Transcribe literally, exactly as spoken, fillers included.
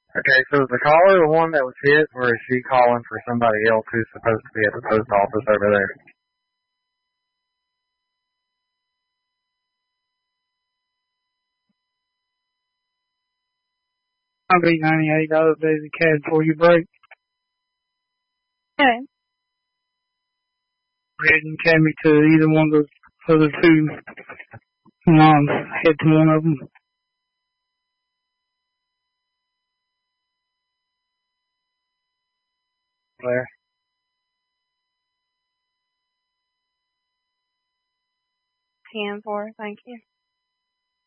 Okay, so is the caller the one that was hit, or is she calling for somebody else who's supposed to be at the post office over there? I'll be ninety-eight dollars daily cash before you break. Okay. Go ahead and carry me to either one of those other two. Mom, head to one of them. Claire? ten four, thank you.